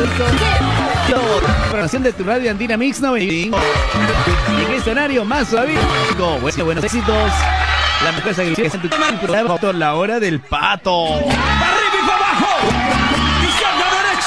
Programación de tu radio Andina Mix 95. ¿En qué escenario más suave? Buenos éxitos. La mejor que es en tu programa, la hora del pato. ¡Arriba y para abajo!